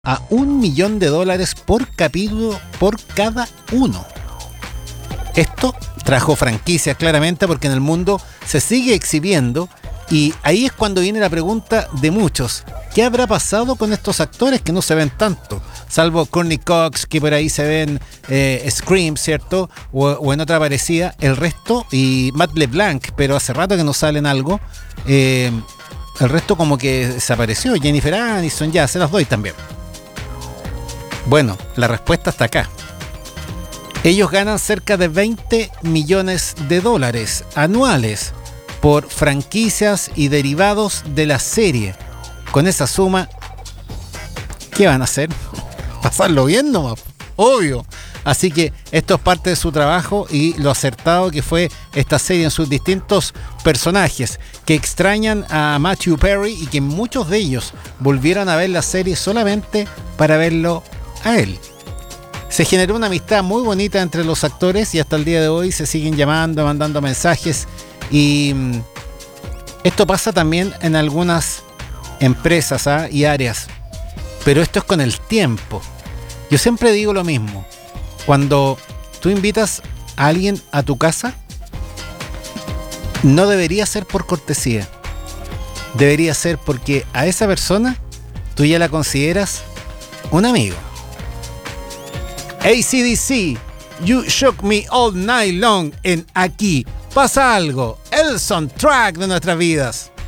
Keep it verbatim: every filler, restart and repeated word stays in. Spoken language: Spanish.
a un millón de dólares por capítulo por cada uno. Esto trajo franquicias claramente porque en el mundo se sigue exhibiendo y ahí es cuando viene la pregunta de muchos. ¿Qué habrá pasado con estos actores que no se ven tanto? Salvo Courtney Cox, que por ahí se ven eh, Scream, ¿cierto? O, o en otra parecida. El resto, y Matt LeBlanc, pero hace rato que no salen algo. Eh, el resto como que desapareció. Jennifer Aniston, ya, se las doy también. Bueno, la respuesta está acá. Ellos ganan cerca de veinte millones de dólares anuales por franquicias y derivados de la serie. Con esa suma, ¿qué van a hacer? Pasarlo bien nomás, obvio. Así que esto es parte de su trabajo y lo acertado que fue esta serie en sus distintos personajes que extrañan a Matthew Perry y que muchos de ellos volvieron a ver la serie solamente para verlo a él. Se generó una amistad muy bonita entre los actores y hasta el día de hoy se siguen llamando, mandando mensajes y mmm, esto pasa también en algunas empresas ¿ah? y áreas, pero esto es con el tiempo. Yo siempre digo lo mismo, cuando tú invitas a alguien a tu casa, no debería ser por cortesía, debería ser porque a esa persona tú ya la consideras un amigo. A C D C, You Shook Me All Night Long, en Aquí Pasa Algo, el soundtrack de nuestras vidas.